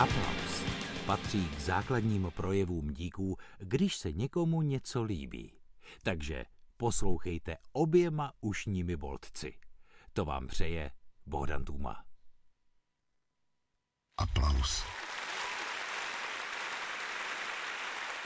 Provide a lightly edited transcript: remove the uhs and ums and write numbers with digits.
Aplaus patří k základním projevům díků, když se někomu něco líbí. Takže poslouchejte oběma ušními boltci. To vám přeje Bohdan Tůma. Aplaus.